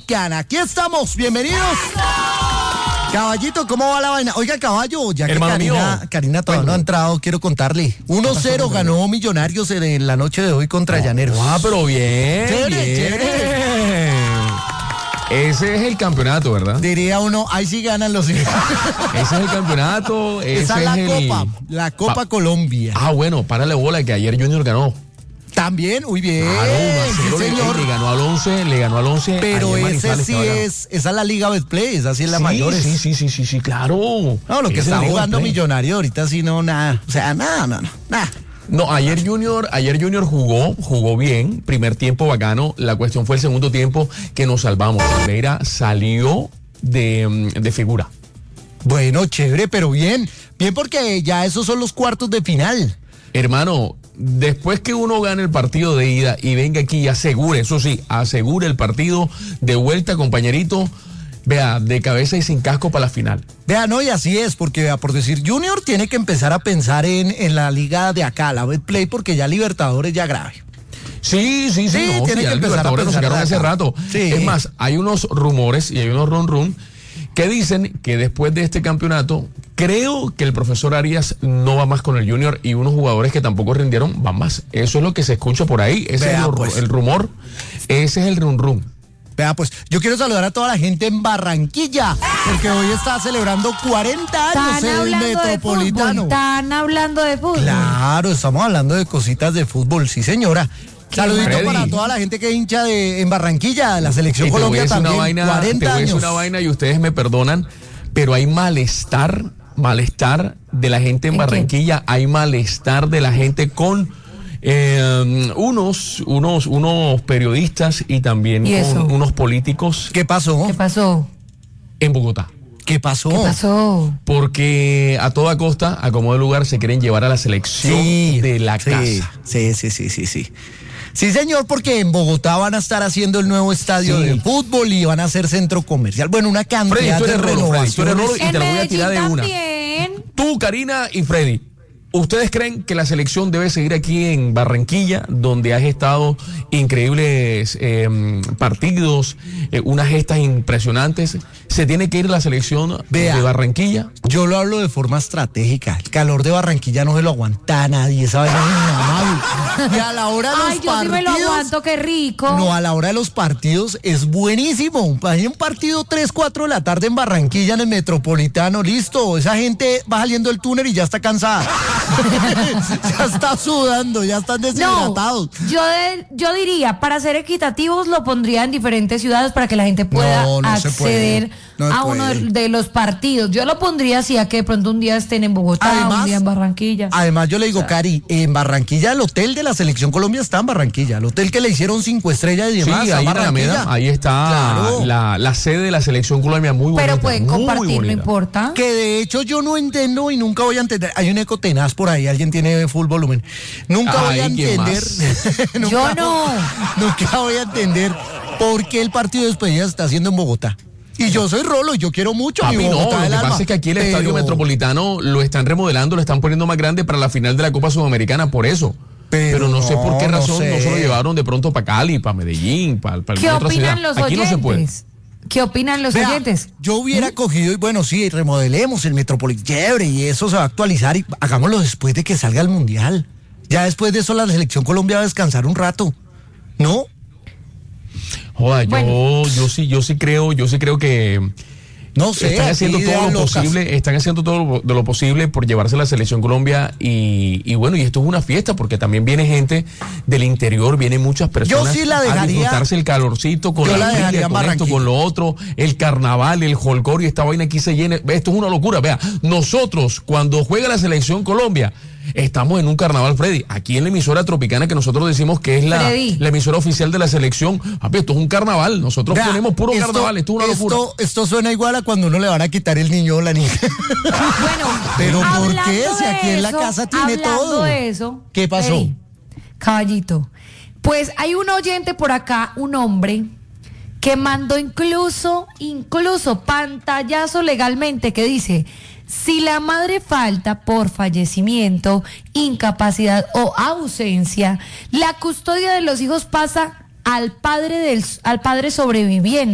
Suramericana. Aquí estamos, bienvenidos. Caballito, ¿cómo va la vaina? Oiga, caballo, ya que Karina todavía no ha entrado, quiero contarle. 1-0 ganó Millonarios en la noche de hoy contra Llaneros. Ah, pero bien. Chévere. Ese es el campeonato, ¿verdad? Diría uno, ahí sí ganan los hijos. Ese es el campeonato. Esa es la Copa Colombia. Ah, bueno, párale bola que ayer Junior ganó. También, muy bien. Sí, señor. Le ganó al 11. Pero esa es la Liga Betplay, esa sí es la mayores. Sí, claro. No, lo que está jugando Millonario ahorita sí no, nada. O sea, nada. No, ayer Junior jugó bien, primer tiempo bacano, la cuestión fue el segundo tiempo que nos salvamos. Silveira salió de figura. Bueno, chévere, pero bien porque ya esos son los cuartos de final. Hermano, después que uno gane el partido de ida y venga aquí y asegure el partido de vuelta, compañerito, vea, de cabeza y sin casco para la final. Vea, no, y así es, porque vea, por decir, Junior tiene que empezar a pensar en la liga de acá, la Betplay, porque ya Libertadores ya grave. Sí, tiene que empezar a pensar. Nos sacaron hace rato. Sí. Es más, hay unos rumores y hay unos run que dicen que después de este campeonato, creo que el profesor Arias no va más con el Junior y unos jugadores que tampoco rindieron van más. Eso es lo que se escucha por ahí. Ese es el rumor. Ese es el run. Vea, pues, yo quiero saludar a toda la gente en Barranquilla, porque hoy está celebrando 40 años el Metropolitano. Están hablando de fútbol. Claro, estamos hablando de cositas de fútbol, sí señora. Saludito para toda la gente que hincha en Barranquilla, la selección Colombia también, 40 años. Te voy a decir una vaina y ustedes me perdonan, pero hay malestar de la gente en Barranquilla, hay malestar de la gente con unos periodistas y también con unos políticos. ¿Qué pasó? En Bogotá. ¿Qué pasó? Porque a toda costa, a como de lugar, se quieren llevar a la selección de la casa. Sí. Sí, señor, porque en Bogotá van a estar haciendo el nuevo estadio de fútbol y van a hacer centro comercial. Bueno, una cantidad de renovaciones. Tú eres Rolo y te la voy a tirar de una. También. Tú, Karina y Freddy, ¿ustedes creen que la selección debe seguir aquí en Barranquilla, donde has estado increíbles partidos, unas gestas impresionantes? ¿Se tiene que ir la selección de Barranquilla? Yo lo hablo de forma estratégica. El calor de Barranquilla no se lo aguanta a nadie, ¿sabes? Y a la hora de los partidos... yo sí me lo aguanto, qué rico. No, a la hora de los partidos es buenísimo. Hay un partido 3, 4 de la tarde en Barranquilla, en el Metropolitano, listo. Esa gente va saliendo del túnel y ya está cansada. Ya está sudando, ya están deshidratados. No, yo diría, para ser equitativos, lo pondría en diferentes ciudades para que la gente pueda acceder a uno de los partidos. Yo lo pondría así, a que de pronto un día estén en Bogotá, además, un día en Barranquilla. Además, yo le digo, Cari, en Barranquilla, el hotel de la Selección Colombia está en Barranquilla. El hotel que le hicieron 5 estrellas y demás. Sí, ahí en Alameda, ahí está la sede de la Selección Colombia, muy bonita. Pero pueden compartir, no importa. Que de hecho yo no entiendo y nunca voy a entender. Hay un eco tenaz por ahí, alguien tiene full volumen. Nunca voy a entender. Yo no. Nunca voy a entender por qué el partido de despedida se está haciendo en Bogotá. Y yo soy Rolo y yo quiero mucho a mi Bogotá del alma. Lo que pasa es que aquí el Estadio Metropolitano lo están remodelando, lo están poniendo más grande para la final de la Copa Sudamericana, por eso. Pero no sé por qué razón no se lo llevaron de pronto para Cali, para Medellín, para alguna otra ciudad. Aquí no se puede. ¿Qué opinan los oyentes? Yo hubiera cogido y bueno, sí, remodelemos el Metropolitano, chévere, y eso se va a actualizar y hagámoslo después de que salga el Mundial. Ya después de eso la Selección Colombia va a descansar un rato, ¿no? Joda, yo sí creo que no sé, están haciendo todo lo posible por llevarse la Selección Colombia y bueno, y esto es una fiesta porque también viene gente del interior, vienen muchas personas a disfrutarse el calorcito con la familia, con esto, con lo otro, el carnaval, el jolgorio, esta vaina aquí se llena. Esto es una locura. Vea, nosotros cuando juega la Selección Colombia estamos en un carnaval, Freddy, aquí en la emisora Tropicana que nosotros decimos que es la emisora oficial de la selección. Esto es un carnaval, nosotros ponemos puro carnaval, esto es una locura. Esto suena igual a cuando uno le van a quitar el niño o la niña. Bueno, pero ¿por qué? Si aquí en la casa tiene todo. De eso, ¿qué pasó? Caballito, pues hay un oyente por acá, un hombre, que mandó incluso pantallazo legalmente que dice: si la madre falta por fallecimiento, incapacidad o ausencia, la custodia de los hijos pasa al padre sobreviviente.